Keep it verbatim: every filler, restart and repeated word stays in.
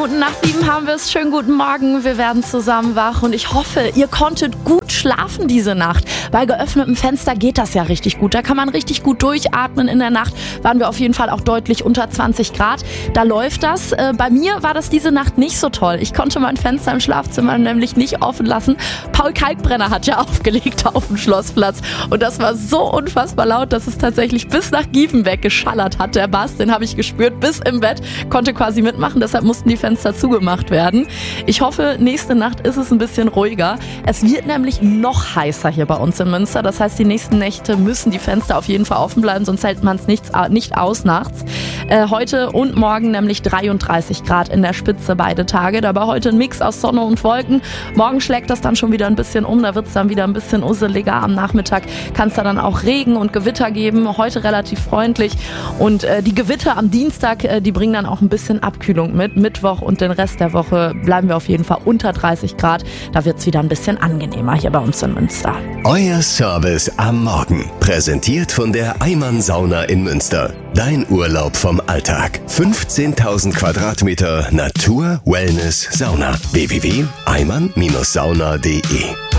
Minuten nach sieben haben wir es. Schönen guten Morgen. Wir werden zusammen wach und ich hoffe, ihr konntet gut schlafen diese Nacht. Bei geöffnetem Fenster geht das ja richtig gut. Da kann man richtig gut durchatmen. In der Nacht waren wir auf jeden Fall auch deutlich unter zwanzig Grad. Da läuft das. Äh, bei mir war das diese Nacht nicht so toll. Ich konnte mein Fenster im Schlafzimmer nämlich nicht offen lassen. Paul Kalkbrenner hat ja aufgelegt auf dem Schlossplatz und das war so unfassbar laut, dass es tatsächlich bis nach Gieven weggeschallert hat. Der Bass, den habe ich gespürt, bis im Bett, konnte quasi mitmachen, deshalb mussten die Fenster zugemacht werden. Ich hoffe, nächste Nacht ist es ein bisschen ruhiger. Es wird nämlich noch heißer hier bei uns in Münster, das heißt, die nächsten Nächte müssen die Fenster auf jeden Fall offen bleiben, sonst hält man es nicht, nicht aus nachts. Äh, heute und morgen nämlich dreiunddreißig Grad in der Spitze beide Tage, dabei heute ein Mix aus Sonne und Wolken. Morgen schlägt das dann schon wieder ein bisschen um, da wird es dann wieder ein bisschen usseliger. Am Nachmittag kann es da dann auch Regen und Gewitter geben, heute relativ freundlich und äh, die Gewitter am Dienstag, äh, die bringen dann auch ein bisschen Abkühlung mit. Mittwoch und den Rest der Woche bleiben wir auf jeden Fall unter dreißig Grad. Da wird es wieder ein bisschen angenehmer hier bei uns in Münster. Euer Service am Morgen. Präsentiert von der Eimann Sauna in Münster. Dein Urlaub vom Alltag. fünfzehntausend Quadratmeter Natur, Wellness, Sauna. w w w punkt eimann Bindestrich sauna punkt de